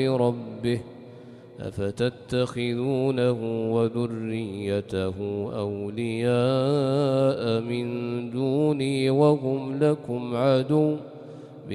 ربه أفتتخذونه وذريته أولياء من دوني وهم لكم عدو